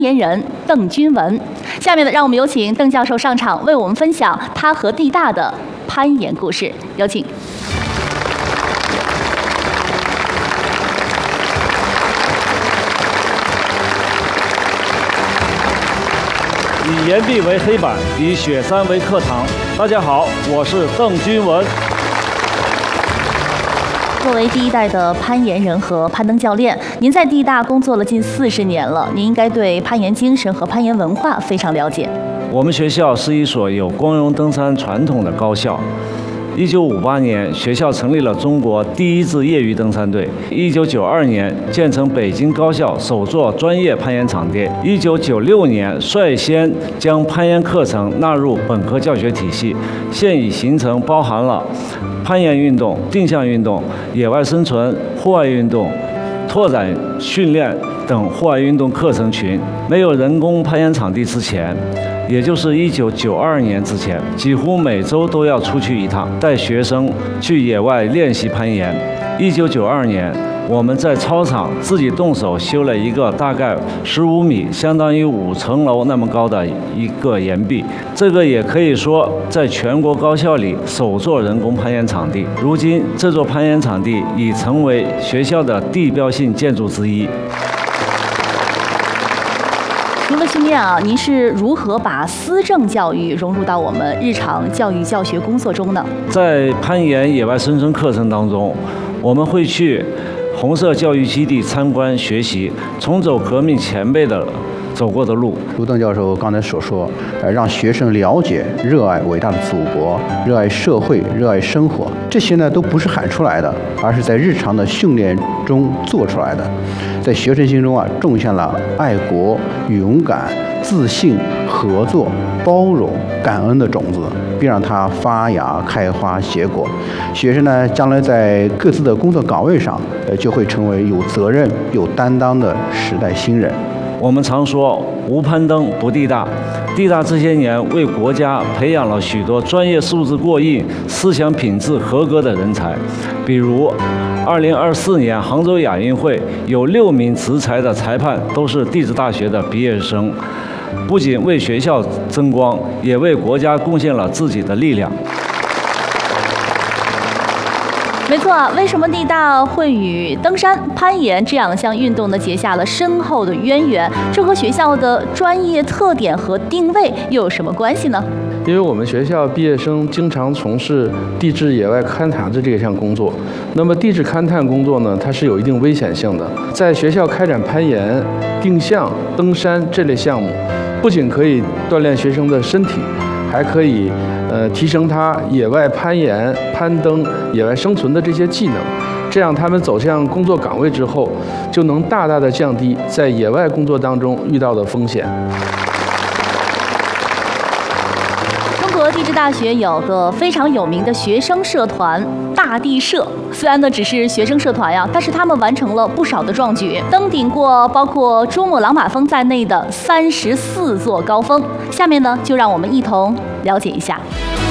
研人邓君文。下面呢，让我们有请邓教授上场，为我们分享他和地大的攀岩故事。有请。 以岩壁为黑板，以雪山为课堂。大家好，我是邓君文。 作为第一代的攀岩人和攀登教练，您在地大工作了近40年了，您应该对攀岩精神和攀岩文化非常了解。 我们学校是一所有光荣登山传统的高校。1958年，学校成立了中国第一支业余登山队。1992年，建成北京高校首座专业攀岩场地。1996年，率先将攀岩课程纳入本科教学体系，现已形成包含了攀岩运动、定向运动、野外生存、户外运动、拓展训练等户外运动课程群。没有人工攀岩场地之前，也就是1992年之前，几乎每周都要出去一趟，带学生去野外练习攀岩。1992年，我们在操场自己动手修了一个大概15米，相当于5层楼那么高的一个岩壁。这个也可以说在全国高校里首座人工攀岩场地。如今，这座攀岩场地已成为学校的地标性建筑之一。 除了训练啊，您是如何把思政教育融入到我们日常教育教学工作中呢？ 在攀岩野外生存课程当中，我们会去红色教育基地参观学习，重走革命前辈的走过的路。 如邓教授刚才所说，让学生了解、热爱伟大的祖国、热爱社会、热爱生活，这些呢都不是喊出来的，而是在日常的训练中做出来的。在学生心中啊，种下了爱国、勇敢、自信、合作、包容、感恩的种子，并让它发芽、开花、结果。学生呢，将来在各自的工作岗位上，就会成为有责任、有担当的时代新人。 我们常说无攀登不地大，地大这些年为国家培养了许多专业素质过硬、思想品质合格的人才。比如2024年杭州亚运会有6名执裁的裁判都是地质大学的毕业生，不仅为学校争光，也为国家贡献了自己的力量。 没错啊，为什么地大会与登山、攀岩这样项运动呢结下了深厚的渊源？这和学校的专业特点和定位又有什么关系呢？ 因为我们学校毕业生经常从事地质野外勘察的这项工作，那么地质勘探工作呢，它是有一定危险性的。在学校开展攀岩、定向、登山这类项目，不仅可以锻炼学生的身体，还可以提升他野外攀岩、攀登、野外生存的这些技能，这样他们走向工作岗位之后，就能大大的降低在野外工作当中遇到的风险。 中国地质大学有个非常有名的学生社团大地社，虽然呢只是学生社团呀，但是他们完成了不少的壮举，登顶过包括珠穆朗玛峰在内的34座高峰。下面呢，就让我们一同了解一下。